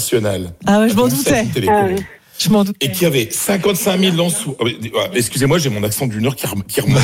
nationale. Ah ouais, je m'en doutais. Je m'en doutais. Et qui avait 55 000 Lensois. Excusez-moi, j'ai mon accent du Nord qui remonte.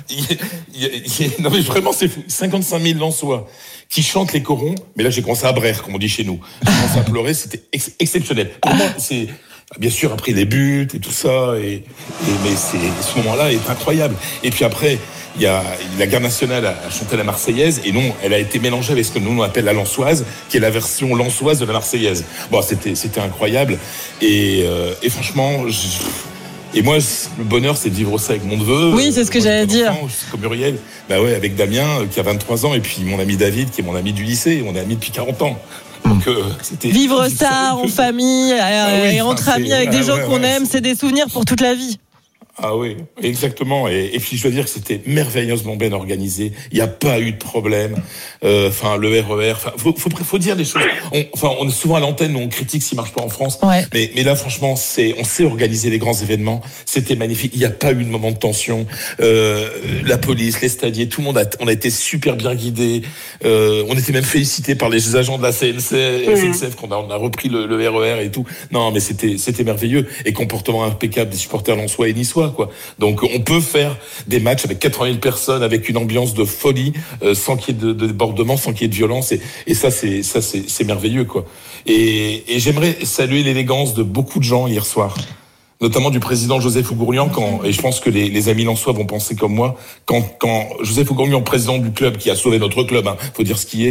Non mais vraiment, c'est fou. 55 000 Lensois qui chantent les corons. Mais là, j'ai commencé à brère, comme on dit chez nous. J'ai commencé à pleurer, c'était exceptionnel. Pour moi, c'est... Bien sûr, après les buts et tout ça, mais ce moment-là est incroyable. Et puis après, il y a la garde nationale a chanté la Marseillaise, et non, elle a été mélangée avec ce que nous on appelle la Lensoise, qui est la version lensoise de la Marseillaise. Bon, c'était incroyable. Et franchement, et moi, le bonheur, c'est de vivre ça avec mon neveu. Oui, c'est ce que j'allais dire. Comme Muriel, bah ouais, avec Damien qui a 23 ans, et puis mon ami David qui est mon ami du lycée. On est amis depuis 40 ans. Donc, vivre ça en famille et entre amis avec des gens qu'on aime, c'est des souvenirs pour toute la vie. Ah oui, exactement. Et puis je dois dire que c'était merveilleusement bien organisé. Il n'y a pas eu de problème. Le RER. Faut dire des choses. On est souvent à l'antenne, on critique s'il marche pas en France. Ouais. Mais là, franchement, on sait organiser les grands événements. C'était magnifique. Il n'y a pas eu de moment de tension. La police, les stadiers, tout le monde on a été super bien guidés. On était même félicités par les agents de la SNCF qu'on a repris le RER et tout. Non, mais c'était merveilleux. Et comportement impeccable des supporters lensois et niçois. Quoi. Donc on peut faire des matchs avec 80 000 personnes, avec une ambiance de folie, sans qu'il y ait de débordement, sans qu'il y ait de violence, et ça c'est merveilleux quoi. Et j'aimerais saluer l'élégance de beaucoup de gens hier soir, notamment du président Joseph Ougourlian, et je pense que les amis lensois vont penser comme moi, quand Joseph Ougourlian, président du club qui a sauvé notre club, faut dire ce qui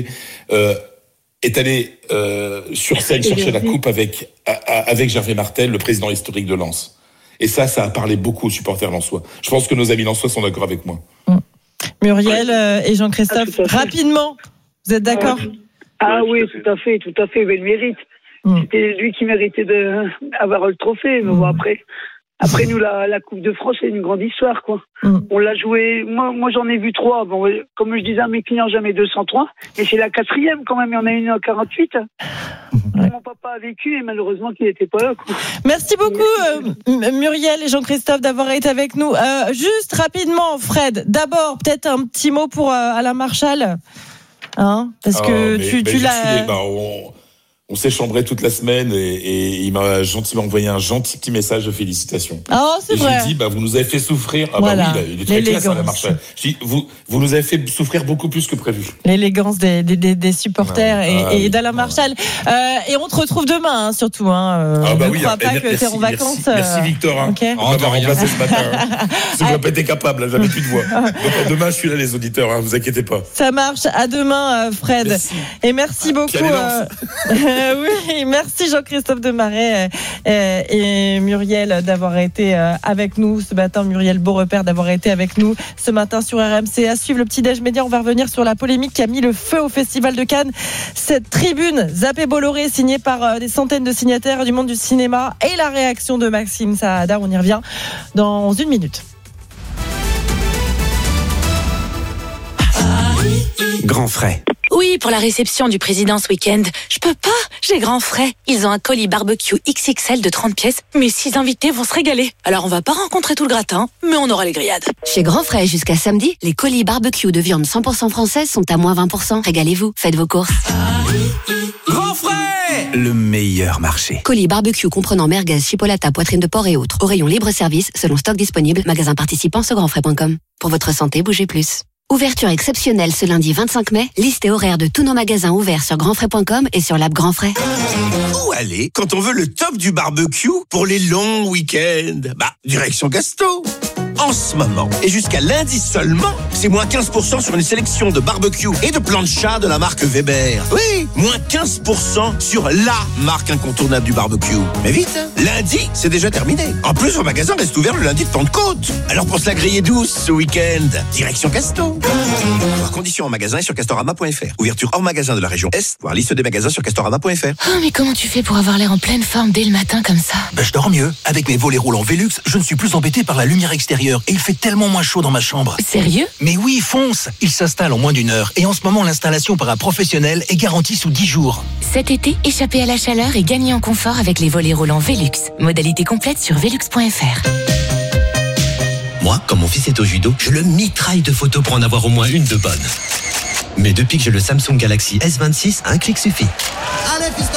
est allé sur scène chercher la coupe avec Gervais Martel, le président historique de Lens. Et ça a parlé beaucoup aux supporters lensois. Je pense que nos amis lensois sont d'accord avec moi. Muriel et Jean-Christophe, rapidement, vous êtes d'accord ? Ah oui, tout à fait, mais il mérite. C'était lui qui méritait d'avoir le trophée, mais bon, après nous, la Coupe de France, c'est une grande histoire, quoi. On l'a joué, moi j'en ai vu 3. Bon, comme je disais à mes clients, jamais 203, mais c'est la 4e quand même, il y en a une en 48. Mon papa a vécu et malheureusement qu'il n'était pas là, quoi. Merci beaucoup Muriel et Jean-Christophe d'avoir été avec nous. Juste rapidement, Fred, d'abord peut-être un petit mot pour Alain Marchal, parce que tu l'as... On s'est chambré toute la semaine et il m'a gentiment envoyé un gentil petit message de félicitations. Oh, c'est vrai. Je lui ai dit, vous nous avez fait souffrir. Voilà. Oui, il est très classe, Alain Marchal. Je dis, vous nous avez fait souffrir beaucoup plus que prévu. L'élégance des supporters et d'Alain Marchal. Et on te retrouve demain, surtout. Ne crois pas que t'es en vacances. Merci Victor. Okay. On va remplacer ce matin. Parce que je n'ai pas été capable, j'avais plus de voix. Donc demain, je suis là, les auditeurs, vous inquiétez pas. Ça marche. À demain, Fred. Merci. Et merci beaucoup. Oui, merci Jean-Christophe Demaret et Muriel d'avoir été avec nous ce matin. Muriel Beaurepaire d'avoir été avec nous ce matin sur RMC. À suivre le petit-déj média, on va revenir sur la polémique qui a mis le feu au Festival de Cannes. Cette tribune Zappé Bolloré signée par des centaines de signataires du monde du cinéma et la réaction de Maxime Saada. On y revient dans 1 minute. Grand frais. Oui, pour la réception du président ce week-end. Je peux pas, j'ai grand frais. Ils ont un colis barbecue XXL de 30 pièces. Mes 6 invités vont se régaler. Alors on va pas rencontrer tout le gratin, mais on aura les grillades. Chez Grand Frais, jusqu'à samedi, les colis barbecue de viande 100% française sont à moins 20%. Régalez-vous, faites vos courses. Grand frais, le meilleur marché. Colis barbecue comprenant merguez, chipolata, poitrine de porc et autres. Au rayon libre-service, selon stock disponible. Magasin participant sur grandfrais.com. Pour votre santé, bougez plus. Ouverture exceptionnelle ce lundi 25 mai. Liste et horaire de tous nos magasins ouverts sur grandfrais.com et sur l'app Grand Frais. Où aller quand on veut le top du barbecue pour les longs week-ends? Direction Gasto. En ce moment, et jusqu'à lundi seulement, c'est moins 15% sur une sélection de barbecue et de plancha de la marque Weber. Oui, moins 15% sur la marque incontournable du barbecue. Mais vite, lundi, c'est déjà terminé. En plus, vos magasins restent ouverts le lundi de Pentecôte. Alors pour se la griller douce ce week-end, direction Gasto. Voir conditions en magasin et sur castorama.fr. Ouverture hors magasin de la région Est, voir liste des magasins sur castorama.fr. Oh, mais comment tu fais pour avoir l'air en pleine forme dès le matin comme ça? Je dors mieux. Avec mes volets roulants Velux, je ne suis plus embêté par la lumière extérieure. Et il fait tellement moins chaud dans ma chambre. Sérieux? Mais oui, fonce! Il s'installe en moins d'1 heure. Et en ce moment, l'installation par un professionnel est garantie sous 10 jours. Cet été, échappez à la chaleur et gagnez en confort avec les volets roulants Velux. Modalité complète sur velux.fr. Moi, quand mon fils est au judo, je le mitraille de photos pour en avoir au moins une de bonne. Mais depuis que j'ai le Samsung Galaxy S26, un clic suffit. Allez, fiston!